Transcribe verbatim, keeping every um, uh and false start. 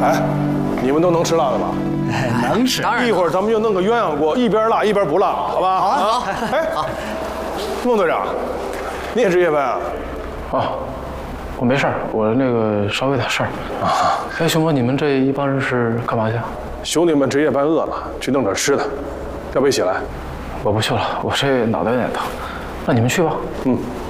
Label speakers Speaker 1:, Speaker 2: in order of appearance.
Speaker 1: 哎，你们都能吃辣的吧？
Speaker 2: 能吃。
Speaker 1: 一会儿咱们就弄个鸳鸯锅，一边辣一边不辣，好吧？
Speaker 2: 好啊，好。
Speaker 1: 哎，孟队长，你也值夜班啊？
Speaker 3: 啊，我没事儿，我那个稍微有点事儿啊。哎，熊哥，你们这一帮人是干嘛去？
Speaker 1: 兄弟们值夜班饿了，去弄点吃的，要不一起来？
Speaker 3: 我不去了，我这脑袋有点疼。那你们去吧。
Speaker 1: 嗯。